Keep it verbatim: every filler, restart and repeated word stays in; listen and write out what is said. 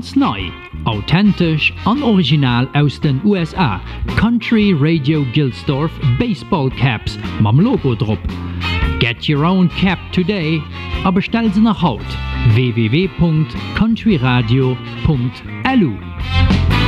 Ganz neu, authentisch und original aus den U S A. Country Radio Gilsdorf Baseball Caps mam Logo drop. Get your own cap today, aber bestell sie nach Haut. w w w punkt country radio punkt l u